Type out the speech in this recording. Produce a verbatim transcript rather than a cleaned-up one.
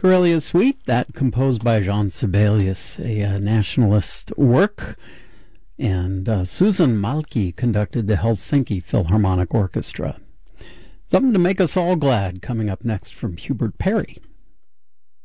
Karelia Suite, that composed by Jean Sibelius, a uh, nationalist work. And uh, Susan Malki conducted the Helsinki Philharmonic Orchestra. Something to make us all glad coming up next from Hubert Perry.